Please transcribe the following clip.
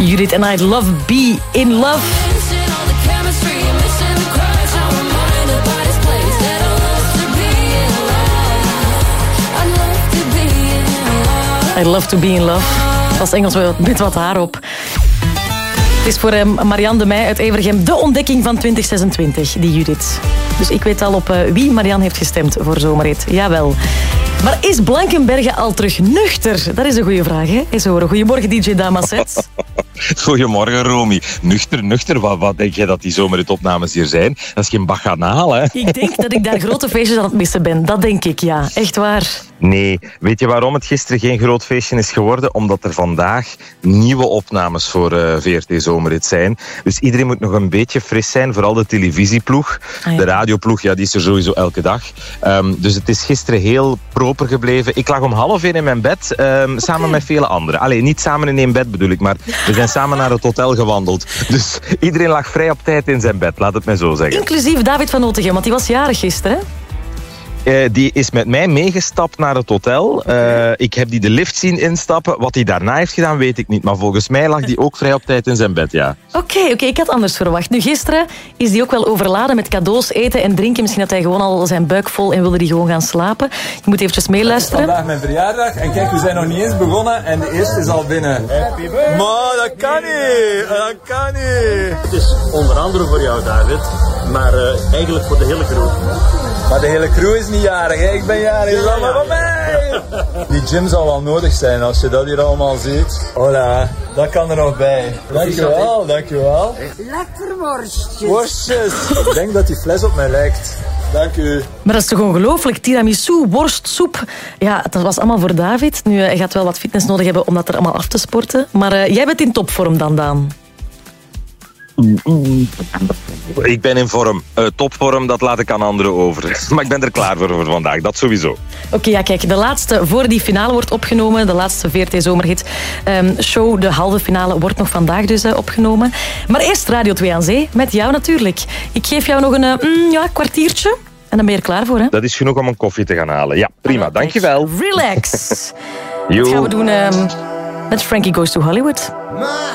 Judith en I Love Be In Love. I Love To Be In Love. Dat is Engels met wat haar op. Het is voor Marianne de Meij uit Evergem de ontdekking van 2026, die Judith. Dus ik weet al op wie Marianne heeft gestemd voor Zomerhit. Jawel. Maar is Blankenberge al terug nuchter? Dat is een goede vraag, hè? Eens horen. Goedemorgen, DJ Damasets. Goedemorgen, Romy. Nuchter. Wat denk jij dat die Zomerhit-opnames hier zijn? Dat is geen baganaal, hè? Ik denk dat ik daar grote feestjes aan het missen ben. Dat denk ik, ja. Echt waar. Nee. Weet je waarom het gisteren geen groot feestje is geworden? Omdat er vandaag nieuwe opnames voor VRT Zomerhit zijn. Dus iedereen moet nog een beetje fris zijn. Vooral de televisieploeg. Ah, ja. De radioploeg, ja, die is er sowieso elke dag. Dus het is gisteren heel proper gebleven. Ik lag om 12:30 in mijn bed, samen met vele anderen. Allee, niet samen in één bed bedoel ik, maar we zijn samen naar het hotel gewandeld. Dus iedereen lag vrij op tijd in zijn bed, laat het mij zo zeggen. Inclusief David van Otegem, want die was jarig gisteren, hè? Die is met mij meegestapt naar het hotel. Ik heb die de lift zien instappen. Wat hij daarna heeft gedaan, weet ik niet. Maar volgens mij lag die ook vrij op tijd in zijn bed, ja. Oké, ik had anders verwacht. Nu, gisteren is hij ook wel overladen met cadeaus, eten en drinken. Misschien had hij gewoon al zijn buik vol en wilde hij gewoon gaan slapen. Je moet eventjes meeluisteren. Het is vandaag mijn verjaardag. En kijk, we zijn nog niet eens begonnen. En de eerste is al binnen. Happy birthday. Maar dat kan niet. Dat kan niet. Het is onder andere voor jou, David. Maar eigenlijk voor de hele crew. Maar de hele crew is niet jarig, hè? Ik ben jarig, is allemaal van mij! Die gym zal wel nodig zijn als je dat hier allemaal ziet. Hola, dat kan er nog bij. Dankjewel. Lekker worstjes. Worstjes! Ik denk dat die fles op mij lijkt. Dank u. Maar dat is toch ongelooflijk? Tiramisu, worst, soep. Ja, dat was allemaal voor David. Nu, hij gaat wel wat fitness nodig hebben om dat er allemaal af te sporten. Maar jij bent in topvorm dan, Daan. Ik ben in vorm. Topvorm, dat laat ik aan anderen over. Maar ik ben er klaar voor vandaag, dat sowieso. Oké, ja, kijk, de laatste voor die finale wordt opgenomen. De laatste VRT Zomerhit show, de halve finale, wordt nog vandaag dus opgenomen. Maar eerst Radio 2 aan Zee, met jou natuurlijk. Ik geef jou nog een kwartiertje en dan ben je er klaar voor, hè? Dat is genoeg om een koffie te gaan halen. Ja, prima, dankjewel. Relax. Dat gaan we doen met Frankie Goes to Hollywood.